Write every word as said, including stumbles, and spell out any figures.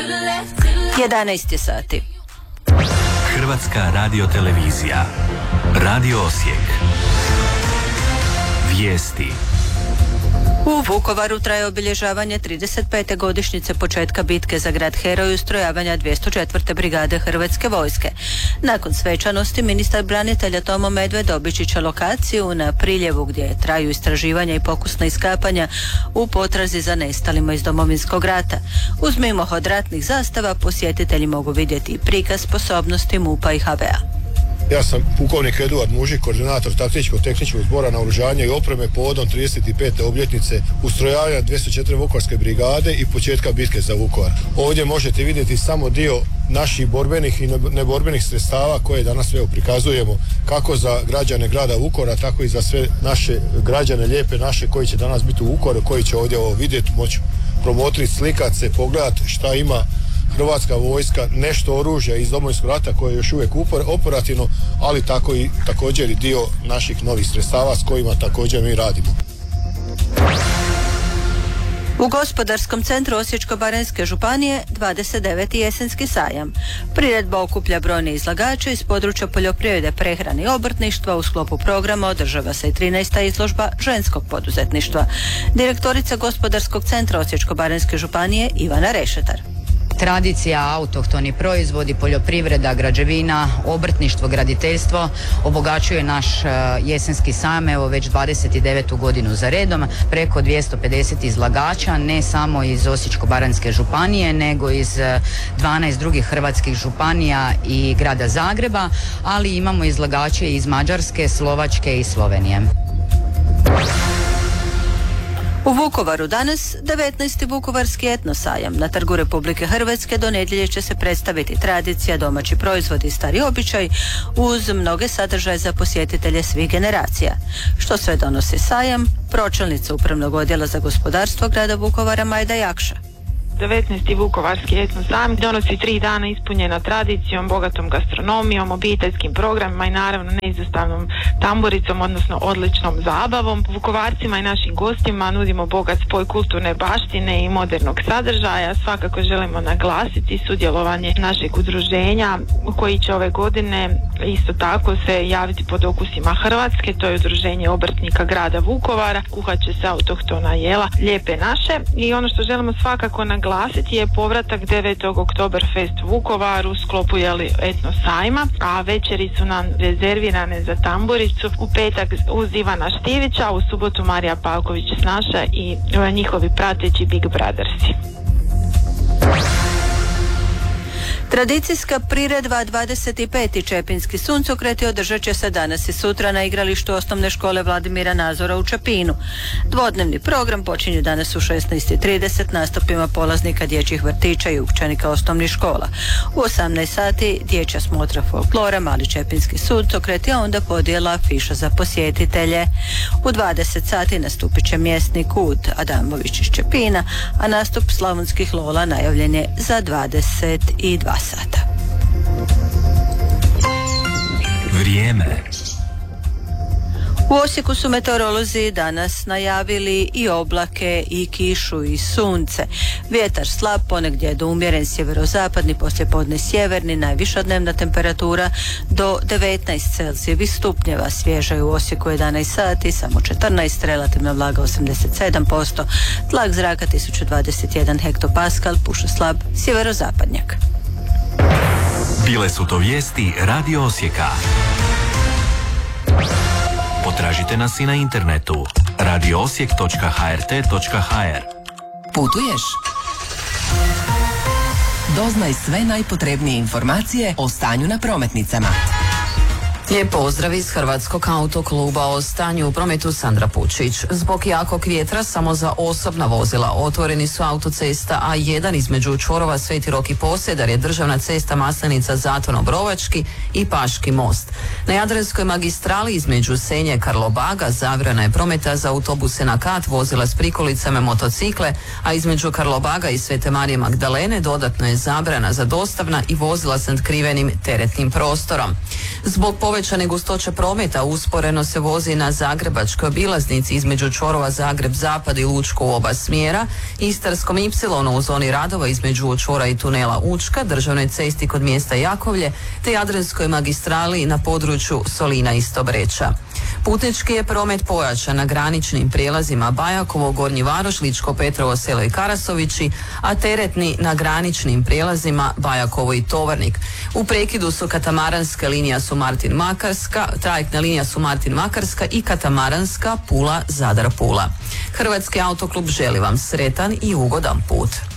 jedanaest je sati. Hrvatska radiotelevizija. Radio Osijek. Vijesti. U Vukovaru traje obilježavanje trideset pete godišnjice početka bitke za grad heroj ustrojavanja dvjesto četvrte brigade Hrvatske vojske. Nakon svečanosti ministar branitelja Tomo Medved obići će lokaciju na Priljevu gdje traju istraživanja i pokusna iskapanja u potrazi za nestalima iz Domovinskog rata. Uz mimohod ratnih zastava posjetitelji mogu vidjeti prikaz sposobnosti MUP-a i H V-a. Ja sam pukovnik Eduard Mužik, koordinator taktičko-tehničkog zbora naoružanja i opreme povodom trideset pete obljetnice ustrojavanja dvjesto četvrte Vukovarske brigade i početka bitke za Vukovar. Ovdje možete vidjeti samo dio naših borbenih i neborbenih sredstava koje danas evo prikazujemo kako za građane grada Vukovara, tako i za sve naše građane lijepe naše koji će danas biti u Vukovaru, koji će ovdje ovo vidjeti, moći promotriti, slikat se, pogledati šta ima Hrvatska vojska, nešto oružja iz Domovinskog rata koje je još uvijek operativno, ali tako i također i dio naših novih sredstava s kojima također mi radimo. U Gospodarskom centru Osječko-baranjske županije dvadeset deveti jesenski sajam. Priredba okuplja brojne izlagače iz područja poljoprivrede, prehrane i obrtništva. U sklopu programa održava se i trinaesta izložba ženskog poduzetništva. Direktorica Gospodarskog centra Osječko-baranjske županije Ivana Rešetar. Tradicija, autohtoni proizvodi, poljoprivreda, građevina, obrtništvo, graditeljstvo obogaćuje naš jesenski sajam, evo već dvadeset devetu godinu za redom, preko dvjesto pedeset izlagača, ne samo iz Osječko-baranjske županije, nego iz dvanaest drugih hrvatskih županija i grada Zagreba, ali imamo izlagače iz Mađarske, Slovačke i Slovenije. U Vukovaru danas devetnaesti Vukovarski etnosajam. Na Trgu Republike Hrvatske do nedjelje će se predstaviti tradicija, domaći proizvodi i stari običaj uz mnoge sadržaje za posjetitelje svih generacija. Što sve donosi sajam? Pročelnica Upravnog odjela za gospodarstvo grada Vukovara Majda Jakša. devetnaesti Vukovarski etnosajam donosi tri dana ispunjena tradicijom, bogatom gastronomijom, obiteljskim programima i naravno neizostavnom tamburicom, odnosno odličnom zabavom. Vukovarcima i našim gostima nudimo bogat spoj kulturne baštine i modernog sadržaja. Svakako želimo naglasiti sudjelovanje našeg udruženja koji će ove godine isto tako se javiti pod okusima Hrvatske. To je udruženje obrtnika grada Vukovara. Kuhat će se autohtona jela lijepe naše i ono što želimo svakako naglasiti Glasiti je povratak devetog Oktoberfest u Vukovaru u sklopu jeli etno sajma, a večeri su nam rezervirane za tamburicu u petak uz Ivana Štivića, u subotu Marija Palković Snaša i njihovi prateći Big Brothersi. Tradicijska priredba dvadeset peti Čepinski suncokreti održat će se danas i sutra na igralištu osnovne škole Vladimira Nazora u Čepinu. Dvodnevni program počinje danas u šesnaest i trideset nastupima polaznika dječjih vrtića i učenika osnovnih škola. U osamnaest sati dječja smotra folklora, mali Čepinski suncokret i onda podjela afiša za posjetitelje. U dvadeset sati nastupit će mjesni Kud Adamović iz Čepina, a nastup slavonskih lola najavljen je za dvadeset dva sata. Vrijeme. U Osijeku su meteorolozi danas najavili i oblake i kišu i sunce. Vjetar slab, ponegdje do umjeren sjeverozapadni, poslijepodne sjeverni, najviša dnevna temperatura do devetnaest Celzijevih stupnjeva. Svježa je u Osijeku jedanaest sati, samo četrnaest, relativna vlaga osamdeset sedam posto, tlak zraka tisuću dvadeset jedan hektopaskal, puše slab sjeverozapadnjak. Bile su to vijesti Radio Osijeka. Potražite nas i na internetu radio osijek točka h r t točka h r. Putuješ? Doznaj sve najpotrebnije informacije o stanju na prometnicama. Lijep pozdrav iz Hrvatskog autokluba. O stanju u prometu Sandra Pučić. Zbog jakog vjetra samo za osobna vozila otvoreni su autocesta A jedan između čvorova Sveti Rok i Posedar, je državna cesta Maslenica Zaton Obrovački i Paški most. Na Jadranskoj magistrali između Senje i Karlobaga zabrana je prometa za autobuse na kat, vozila s prikolicama, motocikle, a između Karlobaga i Svete Marije Magdalene dodatno je zabrana za dostavna i vozila s nadkrivenim teretnim prostorom. Zbog povećanja povećane gustoće prometa usporeno se vozi na zagrebačkoj obilaznici između čvorova Zagreb Zapad i Lučko u oba smjera, Istarskom ipsilonu u zoni radova između čvora i tunela Učka, državnoj cesti kod mjesta Jakovlje, te Jadranskoj magistrali na području Solina i Stobreča. Putnički je promet pojačan na graničnim prijelazima Bajakovo, Gornji Varoš, Ličko Petrovo selo i Karasovići, a teretni na graničnim prijelazima Bajakovo i Tovarnik. U prekidu su katamaranska linija su Martin Makarska, trajektna linija su Martin Makarska i katamaranska Pula Zadar Pula. Hrvatski autoklub želi vam sretan i ugodan put.